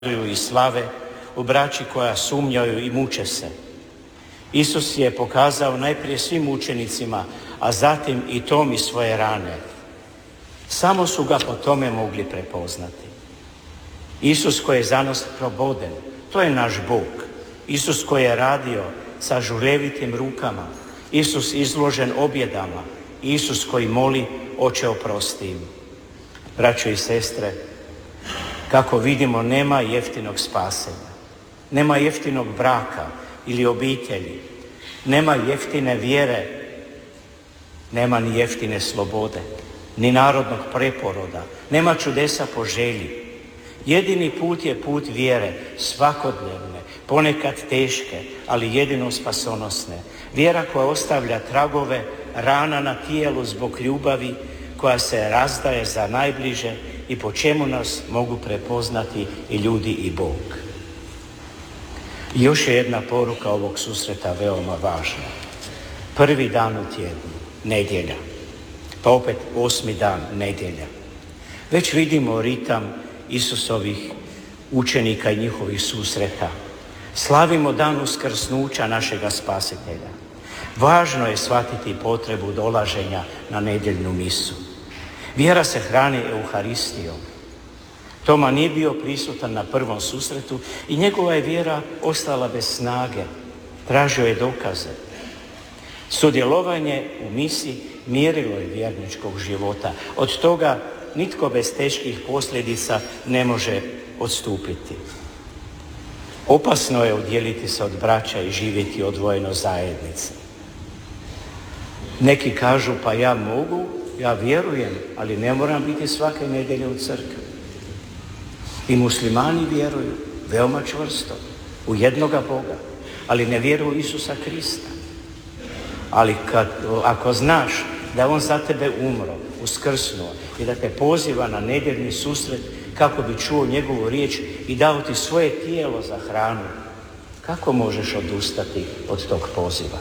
i slave, u braći koja sumnjaju i muče se. Isus je pokazao najprije svim učenicima, a zatim i Tomi svoje rane. Samo su ga po tome mogli prepoznati. Isus koji je za nas proboden, to je naš Bog. Isus koji je radio sa žurevitim rukama, Isus izložen objedama, Isus koji moli, Oče oprosti im. Braćo i sestre, kako vidimo, nema jeftinog spasenja, nema jeftinog braka ili obitelji, nema jeftine vjere, nema ni jeftine slobode, ni narodnog preporoda, nema čudesa po želji. Jedini put je put vjere, svakodnevne, ponekad teške, ali jedino spasonosne. Vjera koja ostavlja tragove, rana na tijelu zbog ljubavi, koja se razdaje za najbliže i po čemu nas mogu prepoznati i ljudi i Bog. I još je jedna poruka ovog susreta veoma važna. Prvi dan u tjednu, nedjelja, pa opet 8. dan, nedjelja. Već vidimo ritam Isusovih učenika i njihovih susreta. Slavimo dan uskrsnuća našega Spasitelja. Važno je shvatiti potrebu dolaženja na nedjeljnu misu. Vjera se hrani Euharistijom. Toma nije bio prisutan na prvom susretu i njegova je vjera ostala bez snage. Tražio je dokaze. Sudjelovanje u misi mjerilo je vjerničkog života. Od toga nitko bez teških posljedica ne može odstupiti. Opasno je oddijeliti se od braća i živjeti odvojeno zajednice. Neki kažu, pa ja mogu, ja vjerujem, ali ne moram biti svake nedjelje u crkvi. I muslimani vjeruju veoma čvrsto u jednoga Boga, ali ne vjeruju u Isusa Krista. Ali ako znaš da on za tebe umro, uskrsnuo i da te poziva na nedjeljni susret kako bi čuo njegovu riječ i dao ti svoje tijelo za hranu, kako možeš odustati od tog poziva?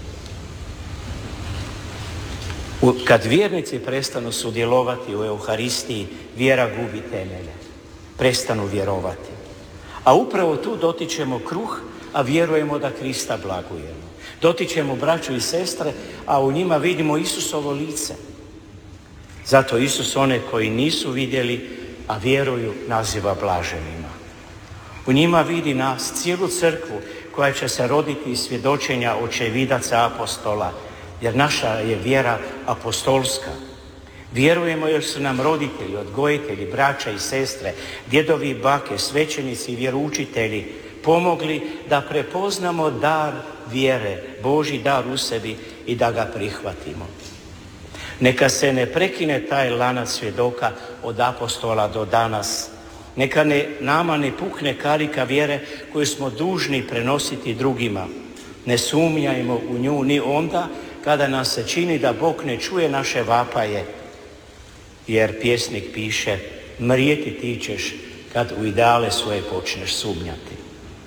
Kad vjernici prestanu sudjelovati u Euharistiji, vjera gubi temelje. Prestanu vjerovati. A upravo tu dotičemo kruh, a vjerujemo da Krista blagujemo. Dotičemo braću i sestre, a u njima vidimo Isusovo lice. Zato Isus one koji nisu vidjeli, a vjeruju, naziva blaženima. U njima vidi nas, cijelu crkvu koja će se roditi iz svjedočenja očevidaca apostola, jer naša je vjera apostolska. Vjerujemo jer su nam roditelji, odgojitelji, braća i sestre, djedovi i bake, svećenici i vjeroučitelji pomogli da prepoznamo dar vjere, Božji dar u sebi i da ga prihvatimo. Neka se ne prekine taj lanac svjedoka od apostola do danas. Neka nama ne pukne karika vjere koju smo dužni prenositi drugima. Ne sumnjajmo u nju ni onda kada nam se čini da Bog ne čuje naše vapaje. Jer pjesnik piše, mrijeti ti ćeš kad u ideale svoje počneš sumnjati.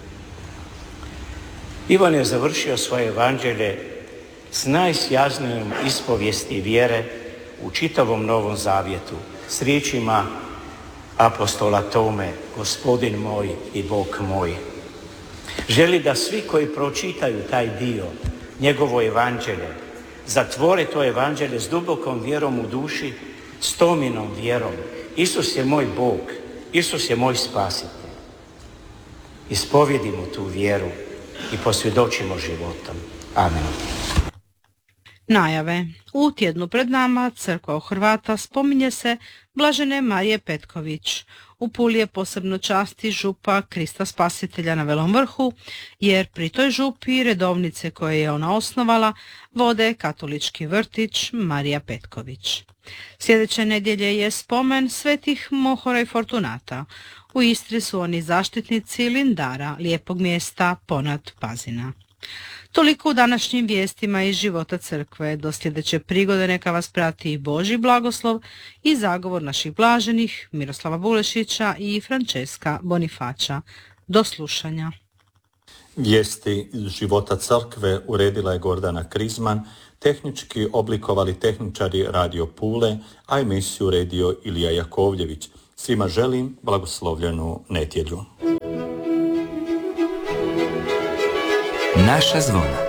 Ivan je završio svoje evanđelje s najsjaznijom ispovijesti vjere u čitavom Novom Zavjetu, s riječima apostola Tome, Gospodin moj i Bog moj. Želi da svi koji pročitaju taj dio, njegovo evanđelje, zatvore to evanđelje s dubokom vjerom u duši, s Tominom vjerom. Isus je moj Bog, Isus je moj spasitelj. Ispovjedimo tu vjeru i posvjedočimo životom. Amen. Najave. U tjednu pred nama Crkva u Hrvata spominje se Blažene Marije Petković. U Puli je posebno časti župa Krista Spasitelja na Velom Vrhu, jer pri toj župi redovnice koje je ona osnovala vode katolički vrtić Marija Petković. Sljedeće nedjelje je spomen svetih Mohora i Fortunata. U Istri su oni zaštitnici Lindara, lijepog mjesta ponad Pazina. Toliko u današnjim vijestima iz života crkve. Do sljedeće prigode neka vas prati Božji blagoslov i zagovor naših blaženih Miroslava Bulešića i Franceska Bonifaća. Do slušanja. Vijesti iz života crkve uredila je Gordana Krizman, tehnički oblikovali tehničari Radio Pule, a emisiju redio Ilija Jakovljević. Svima želim blagoslovljenu nedjelju. Naša zvona.